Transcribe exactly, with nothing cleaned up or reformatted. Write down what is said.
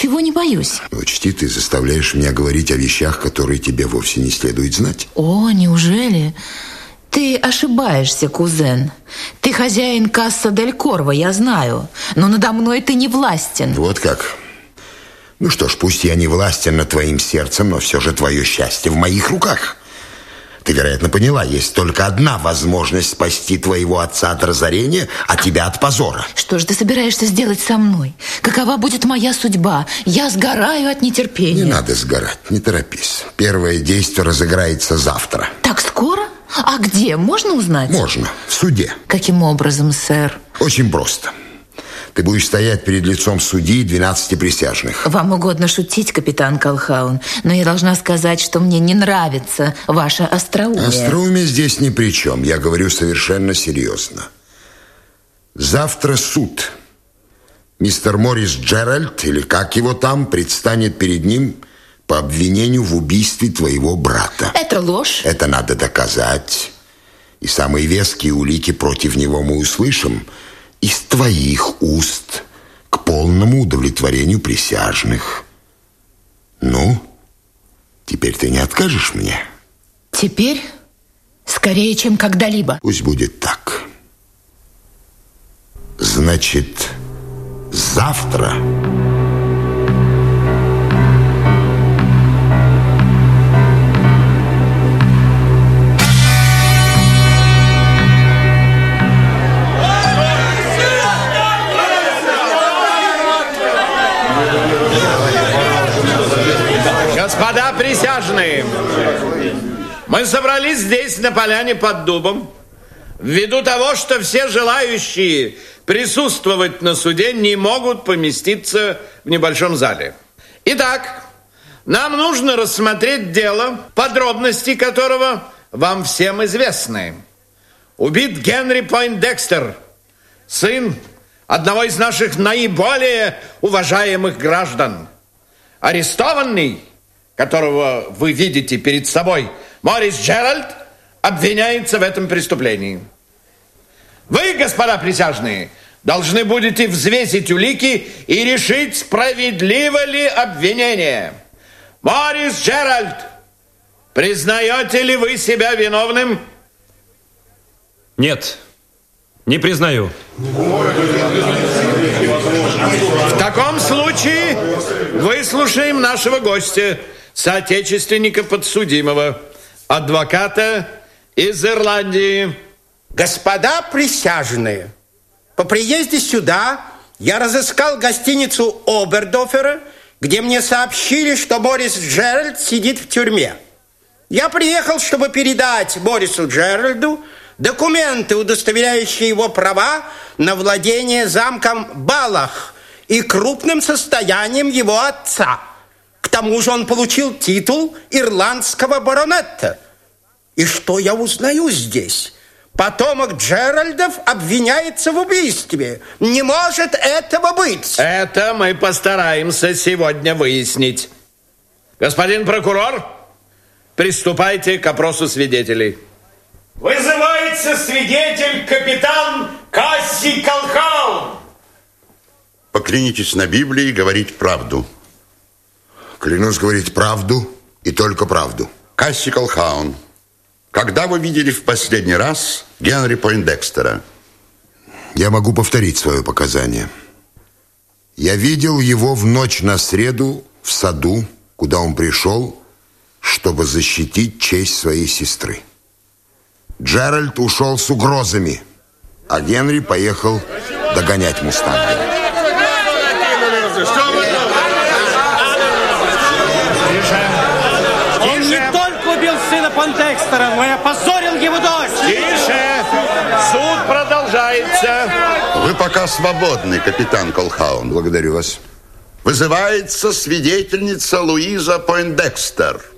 ничего не боюсь. Учти, ты заставляешь меня говорить о вещах, которые тебе вовсе не следует знать. О, неужели? Ты ошибаешься, кузен. Ты хозяин Касса дель Корво, я знаю. Но надо мной ты не властен. Вот как? Ну что ж, пусть я не властен над твоим сердцем, но все же твое счастье в моих руках. Ты, вероятно, поняла, есть только одна возможность спасти твоего отца от разорения, а тебя от позора. Что же ты собираешься сделать со мной? Какова будет моя судьба? Я сгораю от нетерпения. Не надо сгорать, не торопись. Первое действие разыграется завтра. Так скоро? А где? Можно узнать? Можно, в суде. Каким образом, сэр? Очень просто. Ты будешь стоять перед лицом судьи и двенадцати присяжных. Вам угодно шутить, капитан Колхаун, но я должна сказать, что мне не нравится ваше остроумие. Остроумие здесь ни при чем. Я говорю совершенно серьезно. Завтра суд. Мистер Моррис Джеральд, или как его там, предстанет перед ним по обвинению в убийстве твоего брата. Это ложь. Это надо доказать. И самые веские улики против него мы услышим из твоих уст к полному удовлетворению присяжных. Ну, теперь ты не откажешь мне? Теперь скорее, чем когда-либо. Пусть будет так. Значит, завтра... Господа присяжные, мы собрались здесь, на поляне под дубом, ввиду того, что все желающие присутствовать на суде не могут поместиться в небольшом зале. Итак, нам нужно рассмотреть дело, подробности которого вам всем известны. Убит Генри Пойндекстер, сын одного из наших наиболее уважаемых граждан. Арестованный, которого вы видите перед собой, Моррис Джеральд, обвиняется в этом преступлении. Вы, господа присяжные, должны будете взвесить улики и решить, справедливо ли обвинение. Моррис Джеральд, признаете ли вы себя виновным? Нет, не признаю. В таком случае выслушаем нашего гостя, соотечественника подсудимого, адвоката из Ирландии. Господа присяжные, по приезде сюда я разыскал гостиницу Обердофера, где мне сообщили, что Моррис Джеральд сидит в тюрьме. Я приехал, чтобы передать Моррису Джеральду документы, удостоверяющие его права на владение замком Балах и крупным состоянием его отца. К тому же он получил титул ирландского баронета. И что я узнаю здесь? Потомок Джеральдов обвиняется в убийстве. Не может этого быть. Это мы постараемся сегодня выяснить. Господин прокурор, приступайте к опросу свидетелей. Вызывается свидетель капитан Касси Колхаун. Поклянитесь на Библии говорить правду. Клянусь говорить правду и только правду. Касси Колхаун, когда вы видели в последний раз Генри Пойндекстера? Я могу повторить свое показание. Я видел его в ночь на среду в саду, куда он пришел, чтобы защитить честь своей сестры. Джеральд ушел с угрозами, а Генри поехал догонять мустанга. Он не только убил сына Пойндекстера, но и опозорил его дочь. Тише! Суд продолжается. Вы пока свободны, капитан Колхаун. Благодарю вас. Вызывается свидетельница Луиза Пойндекстер.